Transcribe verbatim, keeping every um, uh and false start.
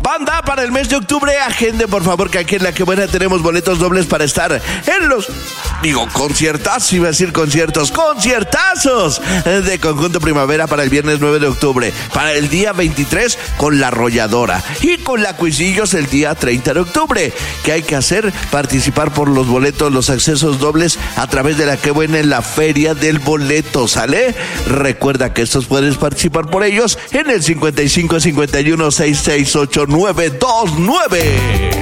Banda, para el mes de octubre, agende por favor que aquí en La Que Buena tenemos boletos dobles para estar en los, digo, conciertazos, iba a decir conciertos, conciertazos de Conjunto Primavera para el viernes nueve de octubre, para el día veintitrés con La Arrolladora y con La Cuisillos el día treinta de octubre. ¿Qué hay que hacer? Participar por los boletos, los accesos dobles a través de La Que Buena en la Feria del Boleto, ¿sale? Recuerda que estos puedes participar por ellos en el cincuenta y cinco cincuenta y uno sesenta y seis ocho nueve dos nueve.